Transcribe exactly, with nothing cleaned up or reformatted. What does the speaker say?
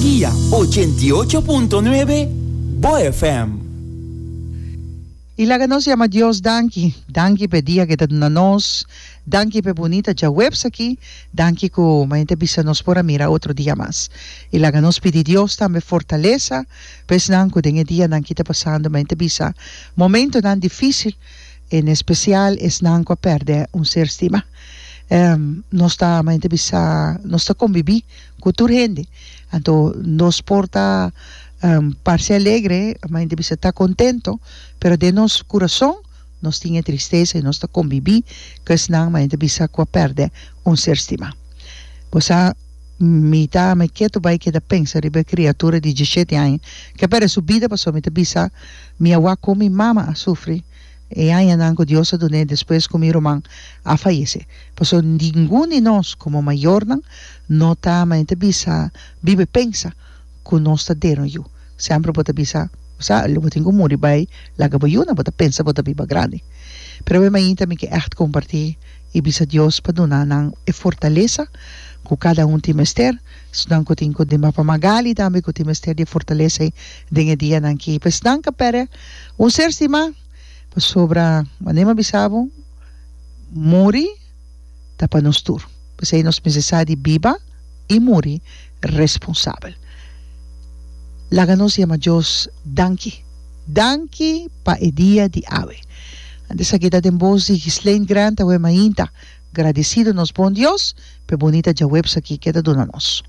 Guía ochenta y ocho punto nueve Bo F M. Ilaga nos llama Dios danki. Danki pe dia que na nos. Danki pe bonita ja webs aqui. Danki ko mainte bisa nos por mira outro dia mais. Ilaga nos pedi Dios também fortaleza. Pes nan ko dengue dia nan kita passando mainte bisa. Momento nan difícil. En especial es nan ko perde un ser estima. Um, nos está mainte bisa nos está convivi com tur gente. Então nos porta Um, para ser alegre, a mãe deve estar contento, pero de nosso coração nós tinha tristeza e nós está convivi, que senão a mãe deve estar com a perder um ser estima. Você me tá me quieto vai que da pensa de criatura de dezessete anos, que para sua vida passou me deve estar minha avó com minha mama a sofrer e aí não com Deus a donar depois com meu irmão a falecer. Passou ninguém de nós como maior não, não tá mãe deve estar vive pensa que nós está dentro eu. Sempre bota bisa, sa, lo botin ko muri bay, laga ba yun, bota pensa bota biba grande. Pero é mainta mi que echt compartir e bisa Dios pa dona ng e fortaleza com cada um timester, sudan ko tin ko di mapamagali dami ko timester de fortaleza dinge dia nang ki pesdan ka pere un ser sima pa sobra manema bisabo muri tapanostur. Pasay nos necessari biba e muri responsável. Laganos llama Dios danki. Danki pa e dia di ave. Antes aqui da voz de Gislaine Grant, a mainta. Agradecido nos bom Dios, pe bonita ja webs aqui que da dona nos.